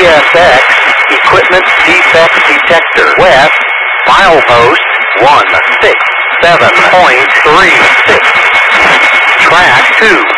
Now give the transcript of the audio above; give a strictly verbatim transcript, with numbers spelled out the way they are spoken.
S X, equipment defect detector, west, milepost one six seven point three six. Track two